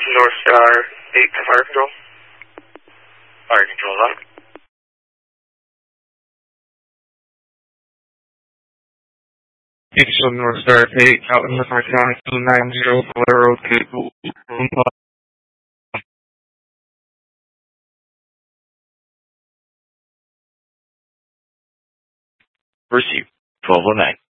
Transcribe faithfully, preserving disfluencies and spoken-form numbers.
North Star eight to Fire Control. Fire Control, up. Angel North Star eight, out in the North County two nine zero, Valero Cable. Receive twelve oh nine.